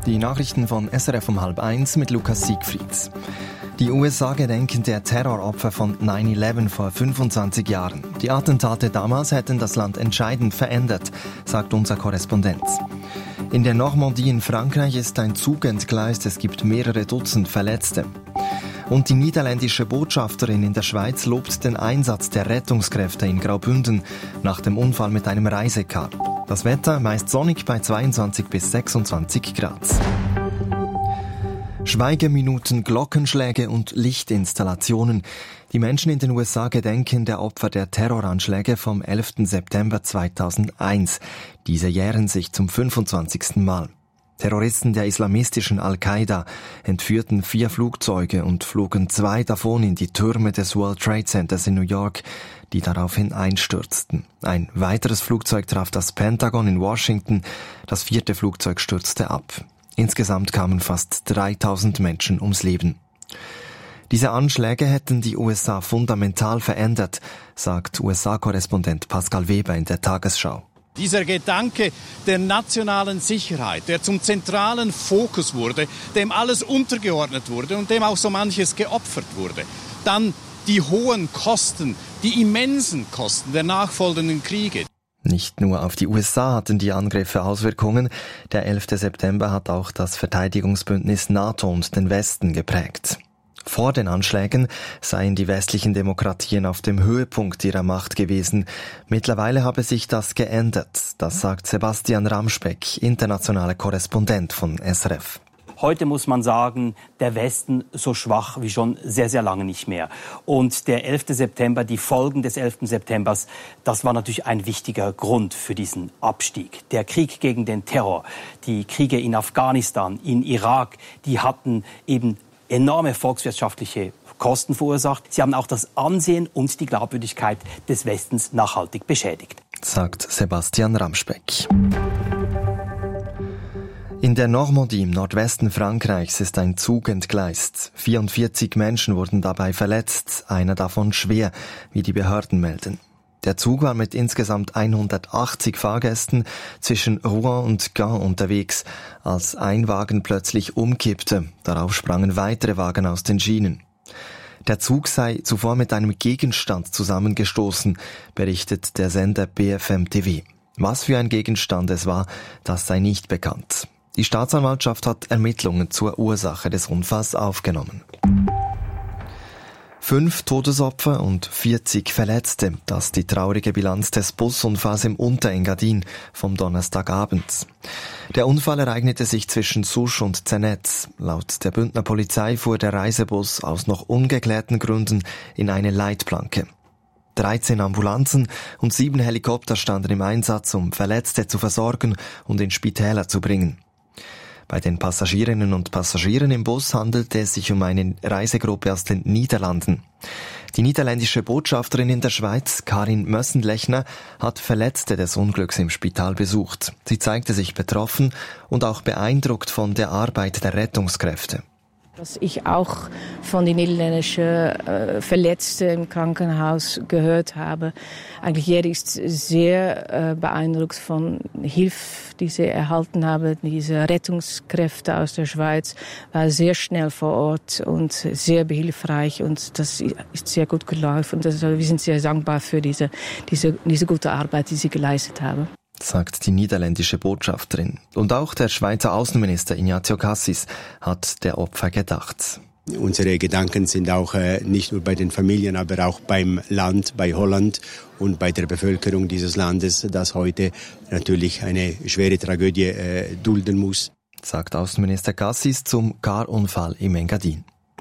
Die Nachrichten von SRF um 12:30 mit Lukas Siegfried. Die USA gedenken der Terroropfer von 9/11 vor 25 Jahren. Die Attentate damals hätten das Land entscheidend verändert, sagt unser Korrespondent. In der Normandie in Frankreich ist ein Zug entgleist, es gibt mehrere Dutzend Verletzte. Und die niederländische Botschafterin in der Schweiz lobt den Einsatz der Rettungskräfte in Graubünden nach dem Unfall mit einem Reisecar. Das Wetter meist sonnig bei 22 bis 26 Grad. Schweigeminuten, Glockenschläge und Lichtinstallationen. Die Menschen in den USA gedenken der Opfer der Terroranschläge vom 11. September 2001. Diese jähren sich zum 25. Mal. Terroristen der islamistischen Al-Qaida entführten 4 Flugzeuge und flogen 2 davon in die Türme des World Trade Centers in New York, die daraufhin einstürzten. Ein weiteres Flugzeug traf das Pentagon in Washington, das 4. Flugzeug stürzte ab. Insgesamt kamen fast 3000 Menschen ums Leben. Diese Anschläge hätten die USA fundamental verändert, sagt USA-Korrespondent Pascal Weber in der Tagesschau. Dieser Gedanke der nationalen Sicherheit, der zum zentralen Fokus wurde, dem alles untergeordnet wurde und dem auch so manches geopfert wurde. Dann die hohen Kosten, die immensen Kosten der nachfolgenden Kriege. Nicht nur auf die USA hatten die Angriffe Auswirkungen. Der 11. September hat auch das Verteidigungsbündnis NATO und den Westen geprägt. Vor den Anschlägen seien die westlichen Demokratien auf dem Höhepunkt ihrer Macht gewesen. Mittlerweile habe sich das geändert. Das sagt Sebastian Ramspeck, internationaler Korrespondent von SRF. Heute muss man sagen, der Westen so schwach wie schon sehr, sehr lange nicht mehr. Und der 11. September, die Folgen des 11. Septembers, das war natürlich ein wichtiger Grund für diesen Abstieg. Der Krieg gegen den Terror, die Kriege in Afghanistan, in Irak, die hatten eben enorme volkswirtschaftliche Kosten verursacht. Sie haben auch das Ansehen und die Glaubwürdigkeit des Westens nachhaltig beschädigt, sagt Sebastian Ramspeck. In der Normandie im Nordwesten Frankreichs ist ein Zug entgleist. 44 Menschen wurden dabei verletzt, einer davon schwer, wie die Behörden melden. Der Zug war mit insgesamt 180 Fahrgästen zwischen Rouen und Gand unterwegs, als ein Wagen plötzlich umkippte. Darauf sprangen weitere Wagen aus den Schienen. Der Zug sei zuvor mit einem Gegenstand zusammengestoßen, berichtet der Sender BFM TV. Was für ein Gegenstand es war, das sei nicht bekannt. Die Staatsanwaltschaft hat Ermittlungen zur Ursache des Unfalls aufgenommen. 5 Todesopfer und 40 Verletzte. Das ist die traurige Bilanz des Busunfalls im Unterengadin vom Donnerstagabend. Der Unfall ereignete sich zwischen Souche und Zenetz. Laut der Bündner Polizei fuhr der Reisebus aus noch ungeklärten Gründen in eine Leitplanke. 13 Ambulanzen und 7 Helikopter standen im Einsatz, um Verletzte zu versorgen und in Spitäler zu bringen. Bei den Passagierinnen und Passagieren im Bus handelte es sich um eine Reisegruppe aus den Niederlanden. Die niederländische Botschafterin in der Schweiz, Karin Mössenlechner, hat Verletzte des Unglücks im Spital besucht. Sie zeigte sich betroffen und auch beeindruckt von der Arbeit der Rettungskräfte. Was ich auch von den niederländischen Verletzten im Krankenhaus gehört habe, eigentlich jeder ist sehr beeindruckt von Hilfe, die sie erhalten haben. Diese Rettungskräfte aus der Schweiz waren sehr schnell vor Ort und sehr behilfreich und das ist sehr gut gelaufen. Wir sind sehr dankbar für diese gute Arbeit, die sie geleistet haben, sagt die niederländische Botschafterin. Und auch der Schweizer Außenminister Ignazio Cassis hat der Opfer gedacht. Unsere Gedanken sind auch nicht nur bei den Familien, aber auch beim Land, bei Holland und bei der Bevölkerung dieses Landes, das heute natürlich eine schwere Tragödie dulden muss, sagt Außenminister Cassis zum Carunfall im Engadin.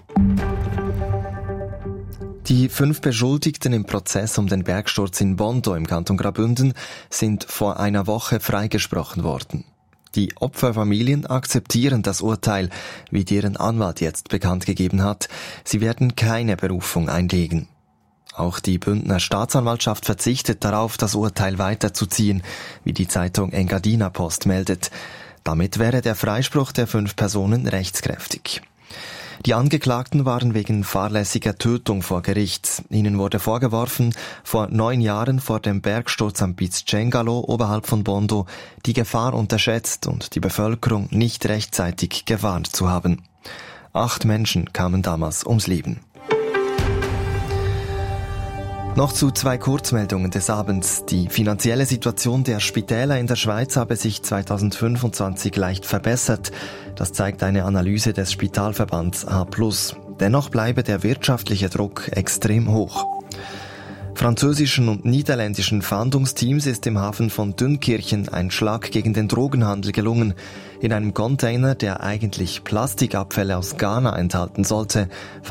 Die 5 Beschuldigten im Prozess um den Bergsturz in Bondo im Kanton Graubünden sind vor einer Woche freigesprochen worden. Die Opferfamilien akzeptieren das Urteil, wie deren Anwalt jetzt bekannt gegeben hat. Sie werden keine Berufung einlegen. Auch die Bündner Staatsanwaltschaft verzichtet darauf, das Urteil weiterzuziehen, wie die Zeitung Engadiner Post meldet. Damit wäre der Freispruch der 5 Personen rechtskräftig. Die Angeklagten waren wegen fahrlässiger Tötung vor Gericht. Ihnen wurde vorgeworfen, vor 9 Jahren vor dem Bergsturz am Piz Cengalo oberhalb von Bondo die Gefahr unterschätzt und die Bevölkerung nicht rechtzeitig gewarnt zu haben. 8 Menschen kamen damals ums Leben. Noch zu 2 Kurzmeldungen des Abends. Die finanzielle Situation der Spitäler in der Schweiz habe sich 2025 leicht verbessert. Das zeigt eine Analyse des Spitalverbands A+. Dennoch bleibe der wirtschaftliche Druck extrem hoch. Französischen und niederländischen Fahndungsteams ist im Hafen von Dünkirchen ein Schlag gegen den Drogenhandel gelungen. In einem Container, der eigentlich Plastikabfälle aus Ghana enthalten sollte,